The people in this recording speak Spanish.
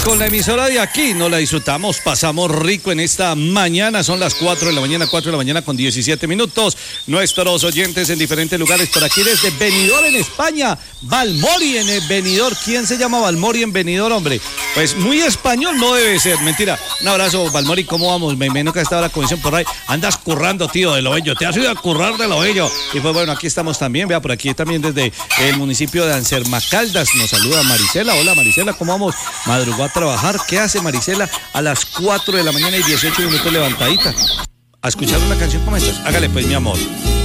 con la emisora de aquí, nos la disfrutamos, pasamos rico en esta mañana, son las 4 de la mañana con 17 minutos. Nuestros oyentes en diferentes lugares, por aquí desde Benidorm en España, Balmori en Benidorm. ¿Quién se llama Balmori en Benidorm, hombre? Pues muy español no debe ser, mentira. Un abrazo, Balmori, ¿cómo vamos? Me imagino que estaba la comisión por ahí. Andas currando, tío, de lo bello, te has ido a currar de lo bello. Y pues bueno, aquí estamos también, vea, por aquí también desde el municipio de Ansermacaldas nos saluda Marisela. Hola Marisela, ¿cómo vamos? Madrugó a trabajar. ¿Qué hace Marisela a las 4 de la mañana y 18 minutos levantadita? A escuchar una canción como esta. Hágale pues, mi amor.